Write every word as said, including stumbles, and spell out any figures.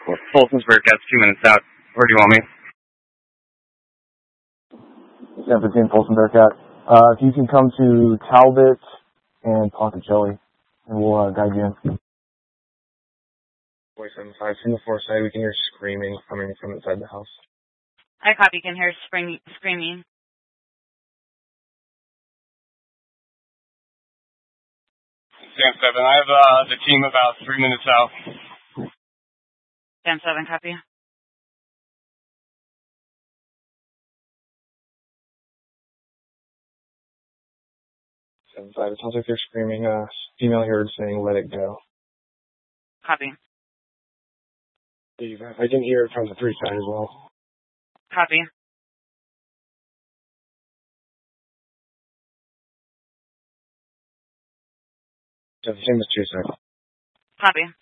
Folsonsburg, that's two minutes out. Where do you want me? seven fifteen Folsom Bearcat. Uh, if you can come to Talbot and Ponticelli, and we'll uh, guide you in. four seven five, from the far side, we can hear screaming coming from inside the house. I copy, can hear spring, screaming. Sam seven, I have uh, the team about three minutes out. Sam seven, copy. seven five, it sounds like they're screaming, uh, female heard saying, let it go. Copy. Steve, I can hear it from the three side as well. Copy. So the same as two side. Copy.